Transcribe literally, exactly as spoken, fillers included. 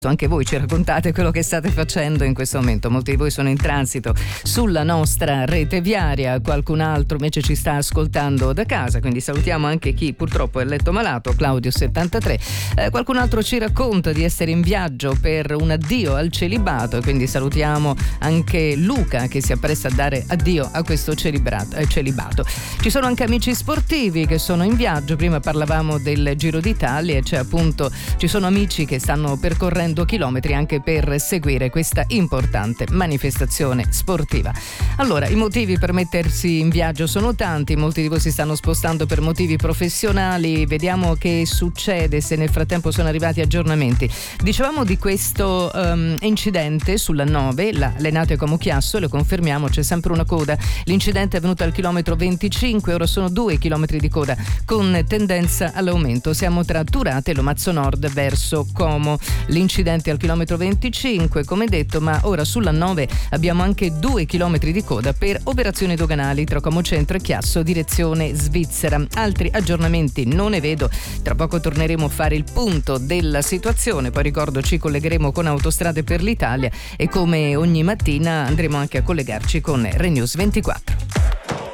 Anche voi ci raccontate quello che state facendo in questo momento. Molti di voi sono in transito sulla nostra rete viaria, qualcun altro invece ci sta ascoltando da casa, quindi salutiamo anche chi purtroppo è letto malato, Claudio settantatré. Eh, qualcun altro ci racconta di essere in viaggio per un addio al celibato, quindi salutiamo anche Luca che si appresta a dare addio a questo celibrato, eh, celibato. Ci sono anche amici sportivi che sono in viaggio. Prima parlavamo del Giro d'Italia e c'è appunto ci sono amici che stanno percorrendo chilometri anche per seguire questa importante manifestazione sportiva. Allora, i motivi per mettersi in viaggio sono tanti, molti di voi si stanno spostando per motivi professionali. Vediamo che succede, se nel frattempo sono arrivati aggiornamenti. Dicevamo di questo um, incidente sulla nove, la Lenate Como Chiasso, lo confermiamo, c'è sempre una coda. L'incidente è avvenuto al chilometro venticinque, ora sono due chilometri di coda con tendenza all'aumento. Siamo tra Turate e Lomazzo Nord verso Como. L'incidente al chilometro venticinque, come detto, ma ora sulla nove abbiamo anche due chilometri di coda per operazioni doganali tra Como Centro e Chiasso direzione Svizzera. Altri aggiornamenti non ne vedo, tra poco torneremo a fare il punto della situazione, poi ricordo ci collegheremo con Autostrade per l'Italia e come ogni mattina andremo anche a collegarci con ReNews ventiquattro.